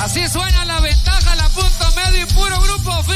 Así suena la ventaja, la punto medio y puro grupo